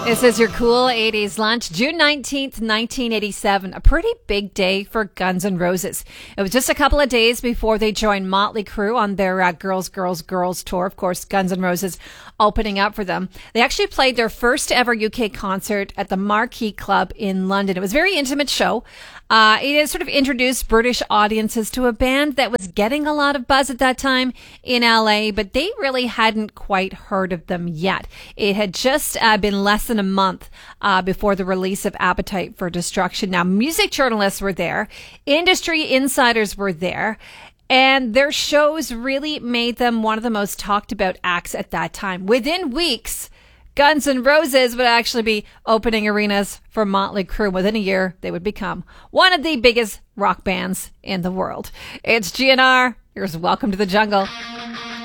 This is your cool 80s lunch. June 19th, 1987. A pretty big day for Guns N' Roses. It was just a couple of days before they joined Motley Crue on their Girls, Girls, Girls tour. Of course, Guns N' Roses opening up for them. They actually played their first ever UK concert at the Marquee Club in London. It was a very intimate show. It has sort of introduced British audiences to a band that was getting a lot of buzz at that time in LA, but they really hadn't quite heard of them yet. It had just been less than a month before the release of Appetite for Destruction. Now, music journalists were there, industry insiders were there, and their shows really made them one of the most talked about acts at that time. Within weeks, Guns N' Roses would actually be opening arenas for Motley Crue. Within a year, they would become one of the biggest rock bands in the world. It's GNR. Here's Welcome to the Jungle.